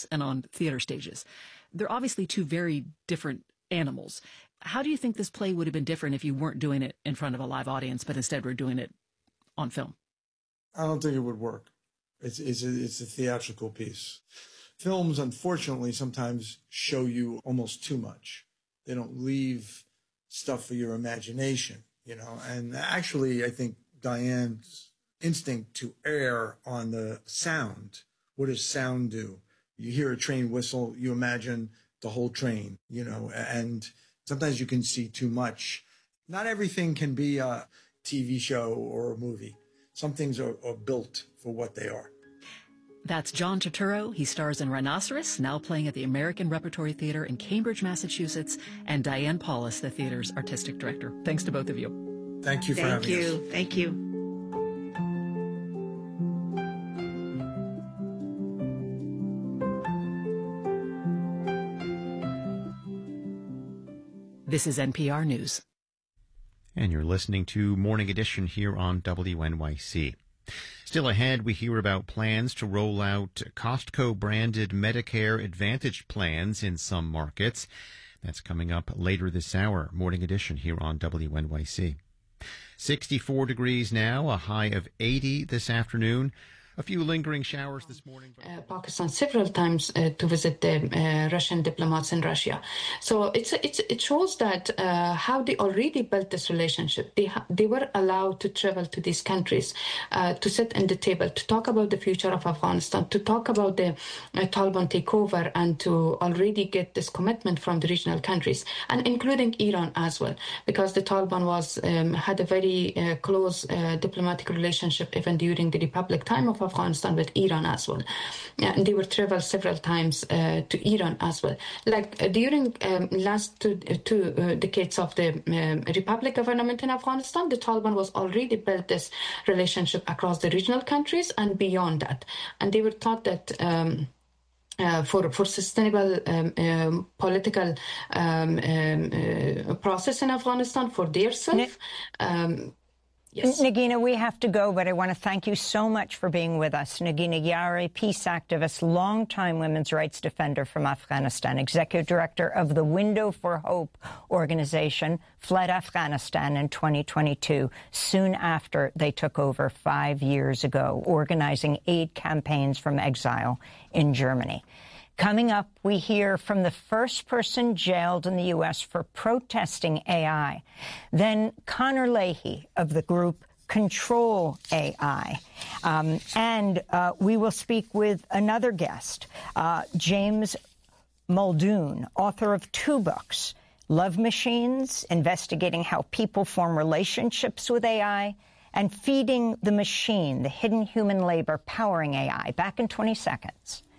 sets and on theater stages. They're obviously two very different animals. How do you think this play would have been different if you weren't doing it in front of a live audience, but instead were doing it on film? I don't think it would work. It's a theatrical piece. Films, unfortunately, sometimes show you almost too much. They don't leave stuff for your imagination, you know. And actually, I think Diane's instinct to err on the sound. What does sound do? You hear a train whistle, you imagine the whole train, you know, and sometimes you can see too much. Not everything can be a TV show or a movie. Some things are built for what they are. That's John Turturro. He stars in Rhinoceros, now playing at the American Repertory Theater in Cambridge, Massachusetts, and Diane Paulus, the theater's artistic director. Thanks to both of you. Thank you for having us. Thank you. This is NPR News. And you're listening to Morning Edition here on WNYC. Still ahead, we hear about plans to roll out Costco-branded Medicare Advantage plans in some markets. That's coming up later this hour. Morning Edition here on WNYC. 64 degrees now, a high of 80 this afternoon. A few lingering showers this morning. Pakistan several times to visit the Russian diplomats in Russia. So it shows that how they already built this relationship. They were allowed to travel to these countries, to sit at the table, to talk about the future of Afghanistan, to talk about the Taliban takeover, and to already get this commitment from the regional countries, and including Iran as well, because the Taliban had a very close diplomatic relationship even during the Republic time of Afghanistan with Iran as well. And they were traveled several times to Iran as well. Like during last two decades of the Republic government in Afghanistan, the Taliban was already built this relationship across the regional countries and beyond that. And they were taught that for sustainable political process in Afghanistan for their self. Yes. Negina, we have to go, but I want to thank you so much for being with us. Negina Yari, peace activist, longtime women's rights defender from Afghanistan, executive director of the Window for Hope organization, fled Afghanistan in 2022, soon after they took over 5 years ago, organizing aid campaigns from exile in Germany. Coming up, we hear from the first person jailed in the U.S. for protesting AI. Then Connor Leahy of the group Control AI. And we will speak with another guest, James Muldoon, author of 2 books, Love Machines, investigating how people form relationships with AI, and Feeding the Machine, the hidden human labor powering AI, back in 20 seconds.